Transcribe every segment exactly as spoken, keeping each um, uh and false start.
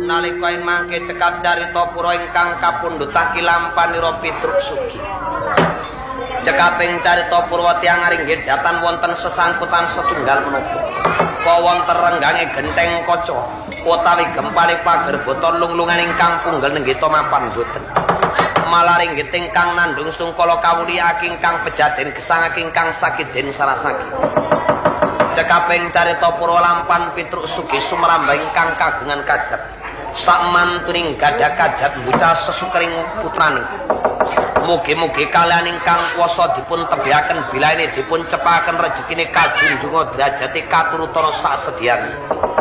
nalika ing mangke cekap carita pura ingkang kapundhutake lampanira Pitruk Sugi. Cekaping carita purwa tiyang aringgih datan wonten sesangkutan setunggal menapa. Ka wonten renggange genteng kaca utawi gempane pagerbata lunglungan ingkang punggal nenggita mapan boten. Malaring ingkang nandung sungkala kawuliyake ingkang pejaden gesang ingkang sakiden sarasaki. Cekaping carita purwa lampan Pitruk Sugi sumrambah ingkang kagungan kajat. Sak mantuning gadah kajat bocah sesukering putraning. Mugi-mugi kalian ingkang kuwasa dipun tebihaken bilaene dipun cepaken rejekine kajunjunga derajate katurutana sasedyan.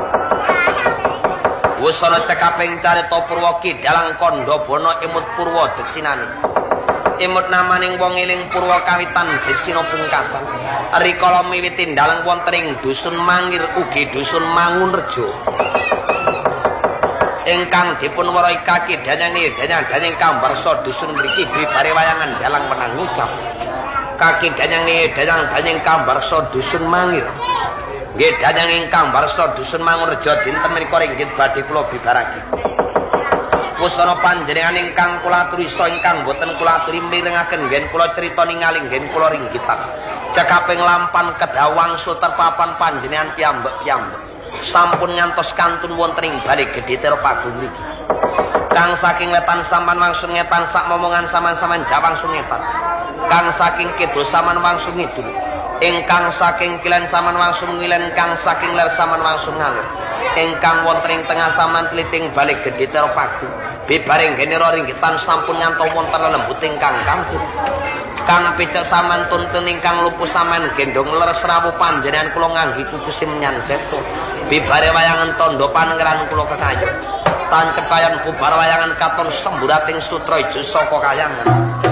Wusana cekaping carita purwa ki dalang Kandabana imut purwa deksinane. Imut namaning wong eling purwa kawitan deksina pungkasan. Rikala miwiti dalang wonten ing dusun Mangir ugi dusun Mangunrejo. Ingkang dipun weruhi kaki danyangi danyang-danyang kambarsa dusun mriki bibare wayangan dalang menang ngucap. Kaki danyangi danyang-danyang kambarsa dusun Mangir. Nggih danyang ingkang barsa dusun Mangunrejo dinten menika ringgit badhe kula bibarake. Pusana panjenengan ingkang kula aturi sa ingkang boten kula aturi mirengaken ngen kula crita ningali ngen kula ringgitan. Cekaping lampan kedah wangsul terpapan panjenengan piyambak-piyambak. Sampun ngantos kantun wonten ing bali gedhe tera pagung mriki. Kang saking wetan sampean wangsul ngetan sak momongan sampean-sampean jawang sungetan. Kang saking kidul sampean wangsul ngidul. Ingkang saking kilen sampean wangsul ngilen, kang saking ler sampean wangsul ngalir. Ingkang wonten ing tengah sampean tliting bali gedhe tera pagung. Bibaring genera ringgitan sampun nyanto wonten lembut ingkang kantun. Kang picek sampean tuntun ingkang lupus sampean gendong leres rawuh panjenengan kula ngangge kukusim nyan seto. Bibare wayangan tondo pangeran kula kekayu. Tancep kayan bubar wayangan katon semburating sutra ijo saka kayangan.